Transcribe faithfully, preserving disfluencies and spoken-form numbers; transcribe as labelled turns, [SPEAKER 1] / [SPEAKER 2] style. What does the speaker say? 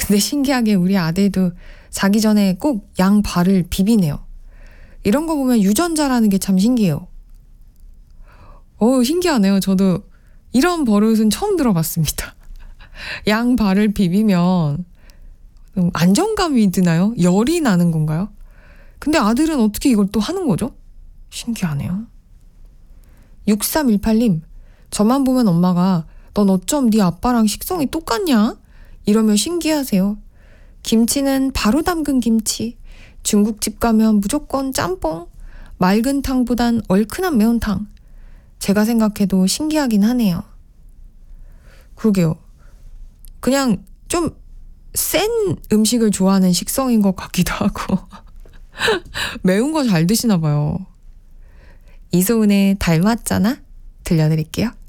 [SPEAKER 1] 근데 신기하게 우리 아들도 자기 전에 꼭 양발을 비비네요. 이런 거 보면 유전자라는 게 참 신기해요. 어, 신기하네요. 저도 이런 버릇은 처음 들어봤습니다. 양발을 비비면 안정감이 드나요? 열이 나는 건가요? 근데 아들은 어떻게 이걸 또 하는 거죠? 신기하네요. 육삼일팔 님, 저만 보면 엄마가 넌 어쩜 네 아빠랑 식성이 똑같냐? 이러면 신기하세요. 김치는 바로 담근 김치, 중국집 가면 무조건 짬뽕, 맑은 탕보단 얼큰한 매운탕. 제가 생각해도 신기하긴 하네요. 그러게요. 그냥 좀 센 음식을 좋아하는 식성인 것 같기도 하고 매운 거 잘 드시나 봐요. 이소은의 닮았잖아 들려드릴게요.